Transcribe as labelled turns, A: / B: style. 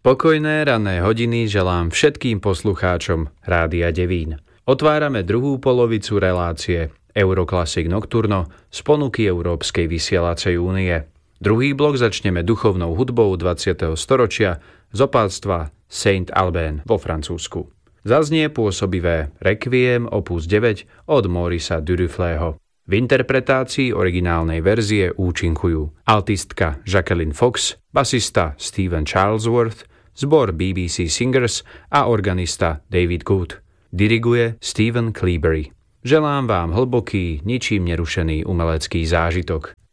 A: Pokojné ranné hodiny želám všetkým poslucháčom Rádia Devín. Otvárame druhú polovicu relácie Euroclassic Nocturno z ponuky Európskej vysielacej únie. Druhý blok začneme duchovnou hudbou 20. storočia z opáctva Saint Alban vo Francúzsku. Zaznie pôsobivé Requiem opus 9 od Maurice Duruflého. V interpretácii originálnej verzie účinkujú altistka Jacqueline Fox, basista Stephen Charlesworth, zbor BBC Singers a organista David Good. Diriguje Stephen Cleabury. Želám vám hlboký, ničím nerušený umelecký zážitok.